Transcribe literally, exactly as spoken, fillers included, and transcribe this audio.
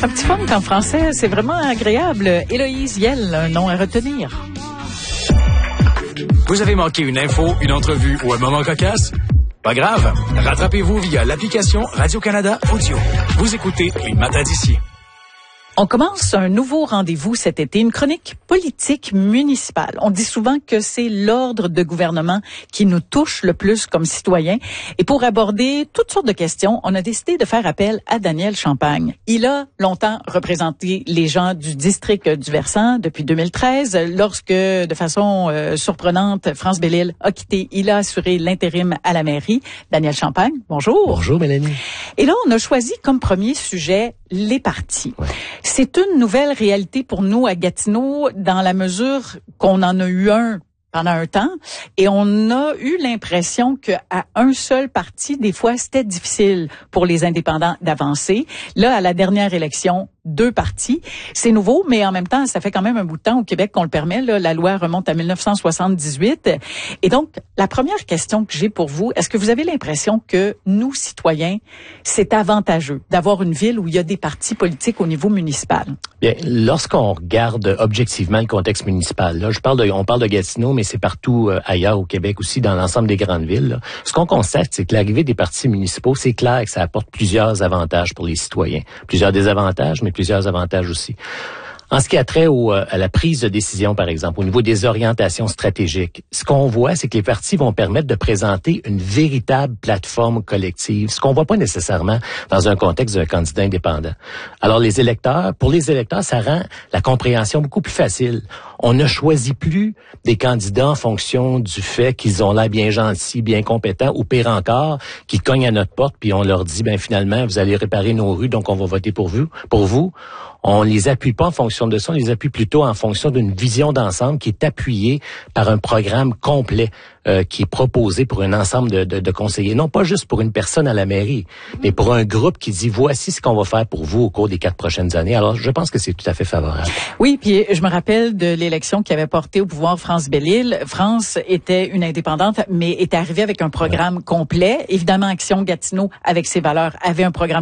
Un petit funk en français, c'est vraiment agréable. Héloïse Yel, un nom à retenir. Vous avez manqué une info, une entrevue ou un moment cocasse? Pas grave, rattrapez-vous via l'application Radio-Canada Audio. Vous écoutez Les Matins d'ici. On commence un nouveau rendez-vous cet été, une chronique politique municipale. On dit souvent que c'est l'ordre de gouvernement qui nous touche le plus comme citoyens. Et pour aborder toutes sortes de questions, on a décidé de faire appel à Daniel Champagne. Il a longtemps représenté les gens du district du Versant depuis deux mille treize. Lorsque, de façon euh, surprenante, France Bellil a quitté, il a assuré l'intérim à la mairie. Daniel Champagne, bonjour. Bonjour, Mélanie. Et là, on a choisi comme premier sujet les partis. Ouais. C'est une nouvelle réalité pour nous à Gatineau dans la mesure qu'on en a eu un pendant un temps et on a eu l'impression qu'à un seul parti, des fois, c'était difficile pour les indépendants d'avancer. Là, à la dernière élection, deux partis. C'est nouveau, mais en même temps, ça fait quand même un bout de temps au Québec qu'on le permet. Là, la loi remonte à dix-neuf cent soixante-dix-huit. Et donc, la première question que j'ai pour vous, est-ce que vous avez l'impression que nous, citoyens, c'est avantageux d'avoir une ville où il y a des partis politiques au niveau municipal? Bien, lorsqu'on regarde objectivement le contexte municipal, là, je parle de, on parle de Gatineau, mais c'est partout euh, ailleurs au Québec aussi, dans l'ensemble des grandes villes. Là. Ce qu'on constate, c'est que l'arrivée des partis municipaux, c'est clair que ça apporte plusieurs avantages pour les citoyens. Plusieurs désavantages, mais plusieurs avantages aussi. En ce qui a trait au, à la prise de décision, par exemple, au niveau des orientations stratégiques, ce qu'on voit, c'est que les partis vont permettre de présenter une véritable plateforme collective, ce qu'on voit pas nécessairement dans un contexte d'un candidat indépendant. Alors, les électeurs, pour les électeurs, ça rend la compréhension beaucoup plus facile. On ne choisit plus des candidats en fonction du fait qu'ils ont l'air bien gentils, bien compétents, ou pire encore, qu'ils cognent à notre porte puis on leur dit, ben finalement, vous allez réparer nos rues, donc on va voter pour vous. Pour vous, on les appuie pas en fonction de ça, on les appuie plutôt en fonction d'une vision d'ensemble qui est appuyée par un programme complet euh, qui est proposé pour un ensemble de, de, de conseillers, non pas juste pour une personne à la mairie, mais pour un groupe qui dit voici ce qu'on va faire pour vous au cours des quatre prochaines années. Alors, je pense que c'est tout à fait favorable. Oui, puis je me rappelle de l'élection qui avait porté au pouvoir France Bellil. France était une indépendante, mais était arrivée avec un programme ouais. complet. Évidemment, Action Gatineau, avec ses valeurs, avait un programme